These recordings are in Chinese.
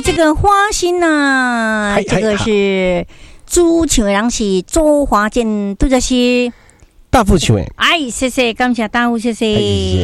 这个花心呐，这个是主唱的人是周华健，拄则是大富唱的。 哎，谢谢，感谢大富，谢谢。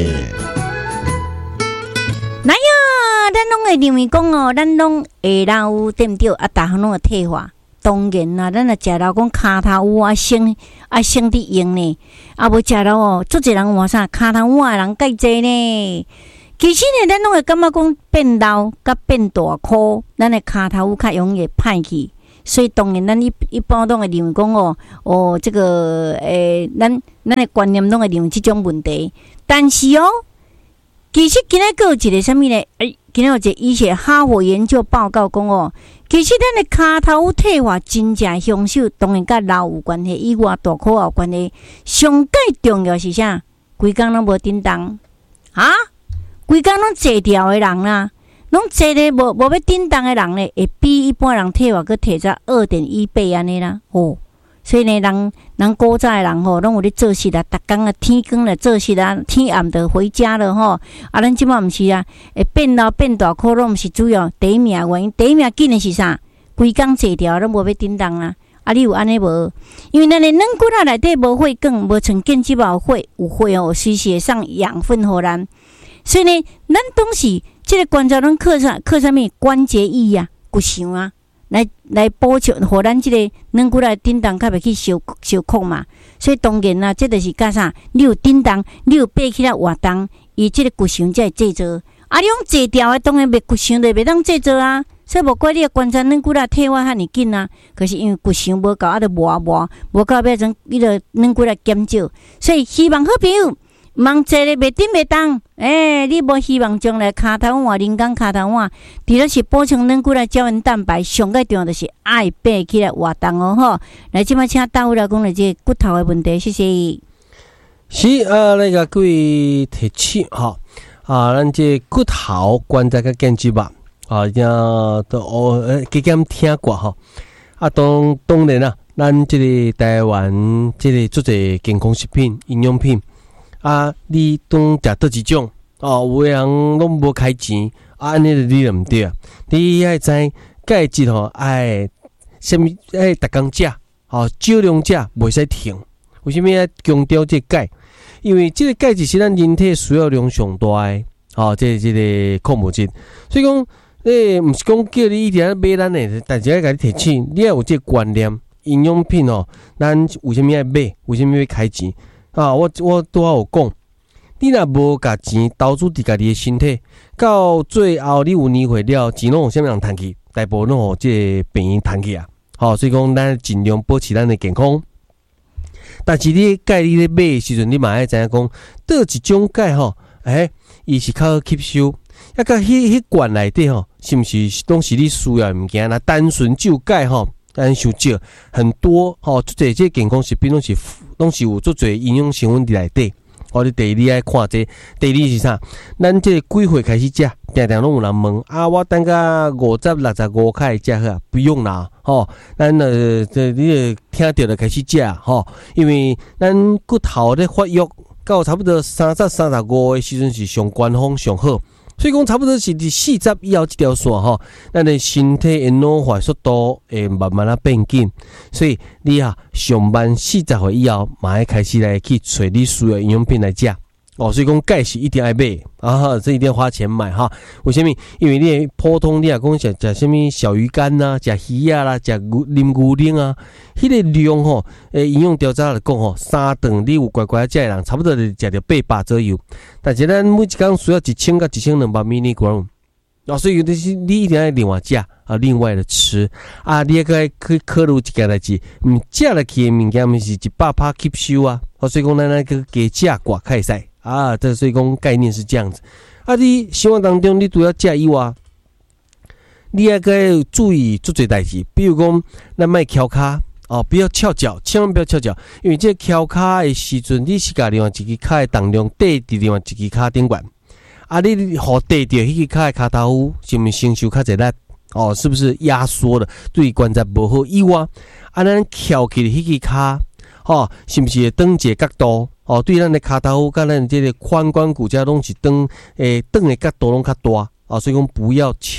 来呀，咱拢会认为讲哦，咱拢会老对不对？啊，大项拢会退化。当然啦，咱若食到讲骹头乌啊生伫用呢，啊无食到哦，足侪人话啥骹头乌的人介济呢。其实呢，咱拢会感觉讲变老甲变大箍，咱的骹头乌较容易歹去，所以当然咱一般拢会认为讲哦，这个咱的观念拢会认为这种问题，但是哦，其实今仔个有一个什么呢？今仔有一个医学哈佛研究报告讲哦，其实咱的骹头退化真正凶手，当然甲老有关系，以外大箍有关系。上介重要是啥？规工拢无叮当啊！规工拢坐掉的人啦，拢坐咧无要叮当的人咧，会比一般人退化佫退在2.1倍安尼啦。哦，所以呢，人古早的人吼，拢有咧做事啦，逐工啊天光了做事啦，天暗就回家了吼。啊，咱即摆毋是啊，会变老变大箍，拢毋是主要第一名原因。第一名紧的是啥？规工坐掉拢无要叮当啦。啊，你有安尼无？因为咱的软骨仔内底无血管，无像腱肌肉有血哦，随时会送养分互咱。所以呢，咱当时这个关节拢靠啥物关节液啊、骨相啊，来补充，互咱这个软骨来叮当，较袂去受控嘛。所以当然啦，这就是甲啥？你有叮当，你有爬起来活动，伊这个骨相才会制作。啊，你用坐掉的，当然袂骨相就袂当制作啊。所以无怪你的关节软骨来退化遐尼紧啊，可是因为骨相无够，啊，就磨无够变成你个软骨来减少。所以希望好朋友。忙坐咧袂顶袂当，你无希望将来骹头换人工骹头换，除了是补充软骨来胶原蛋白，上个重要就是爱爬起来活动哦吼。来，即摆请大夫来讲咧这骨头的问题，谢谢。 是那个各位提醒哈咱这骨头关节甲腱肌肉都加减听过哈当然啦，咱这个台湾这个做者健康食品、营养品。你当食倒一种有的人拢无开钱安尼你就毋对啊！你爱知钙质爱什么爱逐工食少量食袂使停。为什么要强调这钙？因为这个钙质是咱人体需要量上大的这个矿物质，所以讲毋是讲叫你一定要买咱的，但是要甲你提醒，你要有这个观念，营养品咱为什么要买？为什么要开钱？我拄好有讲，你若无甲钱投资伫家己的身体，到最后你有年岁了，钱拢有啥物人趁去？大部分拢有这个病院趁去啊！所以讲咱尽量保持咱的健康。但是你钙你咧买的时阵，你嘛爱知影讲，倒一种钙伊是较好吸收，甲迄罐内底是毋是拢是你需要的物件？那单纯就钙咱伤少，很多这些健康食品拢是有足侪营养成分伫内底。你第一你爱看这，第二是啥？咱这几岁开始食，定定拢有人问我等甲50、65开始食好啊？不用啦，咱你听到就开始食因为咱骨头咧发育到差不多30、35的时阵是上巅峰上好。所以讲，差不多是伫40以后这条线咱的身体的老化速度会慢慢变紧。所以你上班40岁以后，嘛要开始来去找你需要营养品来食所以讲，钙是一定要买这一定要花钱买为什么？因为你普通你若讲食什么小鱼干食鱼啦，食啉牛奶迄个量营养调查来讲3顿你有乖乖食的人，差不多就食到800左右。但是咱每一工需要1000到1200 mg，所以你一定要另外食另外的吃你也可以考虑一件代志，食落去的物件毋是100%吸收所以讲咱那个加食寡较会使这所以讲概念是这样子你生活当中你除了食以外，你也该注意做侪代志，比如讲咱莫翘骹不要翘脚，千万不要翘脚，因为这翘骹的时阵，你是甲另外一只骹的重量缀伫另外一只骹顶管你互缀着迄个骹的骹头是毋是承受较侪力是不是压缩了，对关节无好以外咱翘起迄个骹是毋是会转一个角度对咱的骹头甲咱这个髋关骨架拢是转的角度拢较大所以讲不要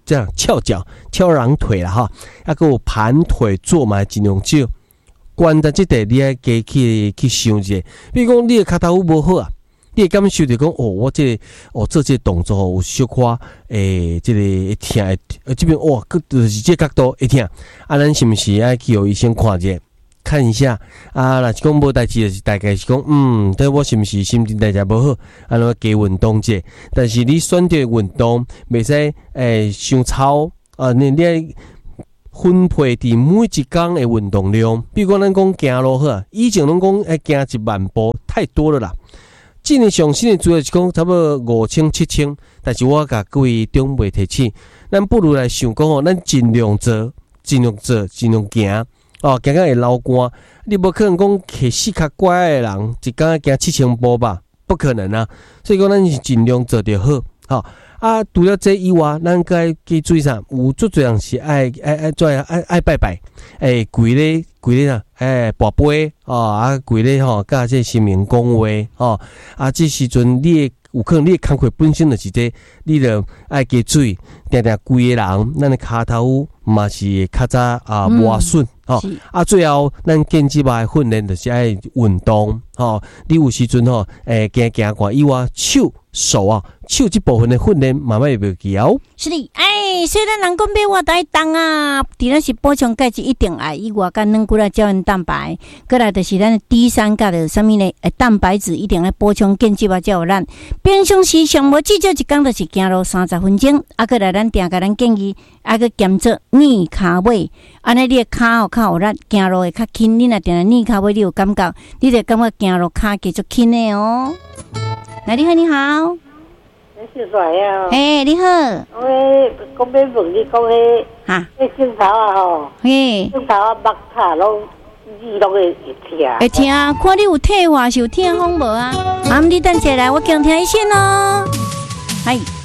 这样翘脚、翘人腿啦哈，还有盘腿坐嘛，尽量少。关在这块你爱加去想一下，比如讲你的脚头无好啊，你会感受着讲我做这个动作有小可这个会痛这边哇，就是这角度会痛啊，咱是不是爱去有医生看一下？看一下啊，若是讲无代志，就是大概是讲，对我是不是新陈代谢无好，安怎加运动者？但是你选择运动，袂使伤操啊，你爱分配伫每一天的运动量。比如讲咱讲行路好，以前拢讲行10000步太多了啦。今年上新的主要是讲差不多5000、7000，但是我甲各位长辈提醒，咱不如来想讲咱尽量做，尽量行。行会流汗，你无可能讲骑4脚拐的人一天行7000步吧？不可能啊！所以讲，咱是尽量做就好。啊，除了这以外，咱该记注意啥？有足多人是爱拜拜，跪咧啊，跋杯跪咧甲这神明讲话这时阵你有可能你的工课本身就是这，你著爱记注意，定跪的人，咱的骹头嘛是较早磨损最后咱健肌吧训练就是爱运动你有时阵行看以外手这部分的训练慢慢会袂记哦。 是的，虽然人讲买我都爱动啊，除了是补充钙质一定爱以外，甲软骨啦、胶原蛋白，过来就是咱的D3甲的什么呢？蛋白质一定要补充健肌吧，才有咱。平常时上无至少一天就是行路30分钟，过来咱定甲咱建议，个减做逆骹尾，安尼你的骹较有力，行路会较轻。你若定逆骹尾，你有感觉，你就感觉行路骹继续轻的哦。来，你好，你好。 你是谁呀？ 你好。 我讲要问你讲迄镜头吼，镜头目卡拢会痛。 会痛，看你有退化是有痛风无啊？你等下来，我强听一声咯。嗨。